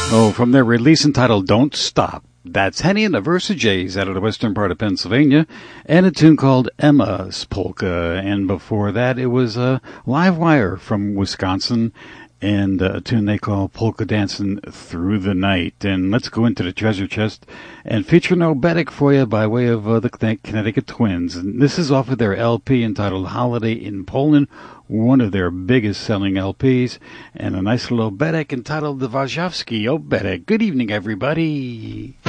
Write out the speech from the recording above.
Oh, from their release entitled Don't Stop. That's Henny and the Versajays out of the western part of Pennsylvania, and a tune called Emma's Polka. And before that, it was Live Wire from Wisconsin, and a tune they call Polka Dancing Through the Night. And let's go into the treasure chest and feature an oberek for you by way of the Connecticut Twins. And this is off of their LP entitled Holiday in Poland, one of their biggest selling LPs, and a nice little oberek entitled the Warszawski Oberek. Good evening, everybody.